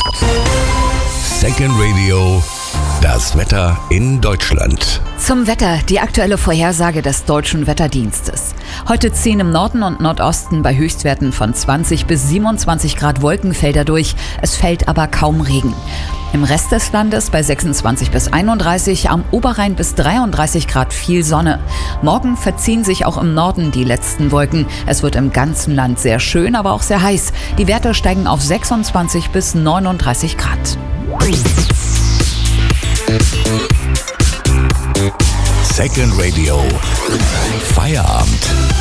Second Radio, das Wetter in Deutschland. Zum Wetter, die aktuelle Vorhersage des Deutschen Wetterdienstes. Heute ziehen im Norden und Nordosten bei Höchstwerten von 20 bis 27 Grad Wolkenfelder durch. Es fällt aber kaum Regen. Im Rest des Landes bei 26 bis 31, am Oberrhein bis 33 Grad viel Sonne. Morgen verziehen sich auch im Norden die letzten Wolken. Es wird im ganzen Land sehr schön, aber auch sehr heiß. Die Werte steigen auf 26 bis 39 Grad. Second Radio. Feierabend.